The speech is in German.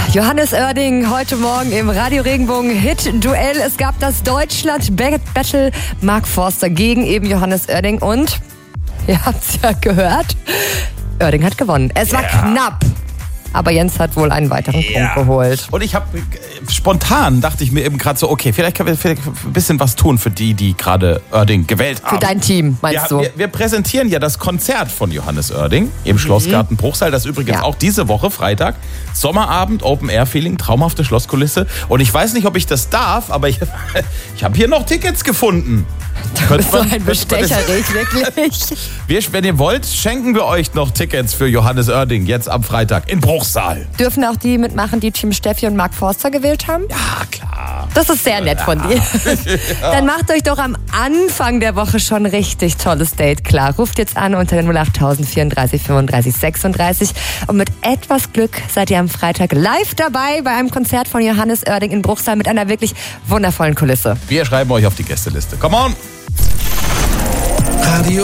Johannes Oerding heute Morgen im Radio Regenbogen Hit-Duell. Es gab das Deutschland-Battle Mark Forster gegen eben Johannes Oerding und, ihr habt's ja gehört, Oerding hat gewonnen. Es war knapp. Aber Jens hat wohl einen weiteren Punkt geholt. Und ich habe spontan, dachte ich mir eben gerade so, okay, vielleicht können wir ein bisschen was tun für die gerade Oerding gewählt haben. Für dein Team, meinst du? Wir präsentieren ja das Konzert von Johannes Oerding im Schlossgarten Bruchsal. Das übrigens auch diese Woche, Freitag. Sommerabend, Open-Air-Feeling, traumhafte Schlosskulisse. Und ich weiß nicht, ob ich das darf, aber ich habe hier noch Tickets gefunden. Du bist so ein Bestecher, wirklich. Wenn ihr wollt, schenken wir euch noch Tickets für Johannes Oerding jetzt am Freitag in Bruchsal. Dürfen auch die mitmachen, die Team Steffi und Mark Forster gewählt haben? Ja, klar. Das ist sehr nett von dir. Dann macht euch doch am Anfang der Woche schon ein richtig tolles Date klar. Ruft jetzt an unter den 08000 34 35 36 und mit etwas Glück seid ihr am Freitag live dabei bei einem Konzert von Johannes Oerding in Bruchsal mit einer wirklich wundervollen Kulisse. Wir schreiben euch auf die Gästeliste. Come on!